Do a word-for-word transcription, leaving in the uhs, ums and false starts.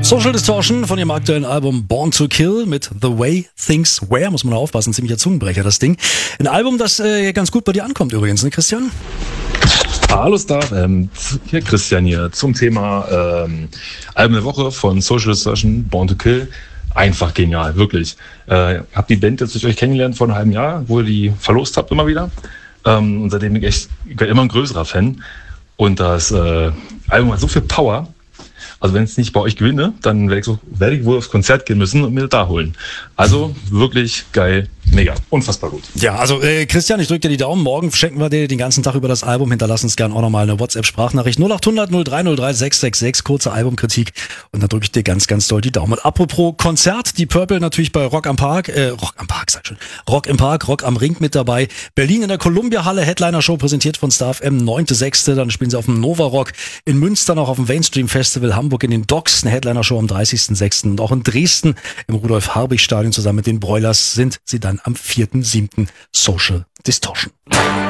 Social Distortion von ihrem aktuellen Album Born to Kill mit The Way Things Were. Muss man aufpassen, ziemlicher Zungenbrecher, das Ding. Ein Album, das äh, ganz gut bei dir ankommt übrigens, ne Christian? Hallo Star, ähm, hier Christian hier zum Thema ähm, Album der Woche von Social Distortion, Born to Kill. Einfach genial, wirklich. Äh, hab die Band jetzt durch euch kennengelernt vor einem halben Jahr, wo ihr die verlost habt immer wieder. Ähm, und seitdem bin ich echt ich werd immer ein größerer Fan. Und das äh, Album hat so viel Power. Also wenn es nicht bei euch gewinne, dann werde ich, so, werd ich wohl aufs Konzert gehen müssen und mir das da holen. Also wirklich geil, mega, unfassbar gut. Ja, also äh, Christian, ich drücke dir die Daumen. Morgen schenken wir dir den ganzen Tag über das Album. Hinterlass uns gerne auch nochmal eine WhatsApp-Sprachnachricht. null acht hundert null drei null drei sechs sechs sechs, kurze Albumkritik. Und dann drücke ich dir ganz, ganz doll die Daumen. Und apropos Konzert, die Purple natürlich bei Rock am Park, äh, Rock am Park, sag schon, Rock im Park, Rock am Ring mit dabei. Berlin in der Columbia-Halle, Headliner-Show präsentiert von Star F M, neunter sechster Dann spielen sie auf dem Nova Rock. In Münster noch auf dem Mainstream Festival, Hamburg in den Docks, eine Headliner-Show am dreißigster sechster Und auch in Dresden im Rudolf-Harbig-Stadion zusammen mit den Broilers sind sie dann am vierter siebter Social Distortion.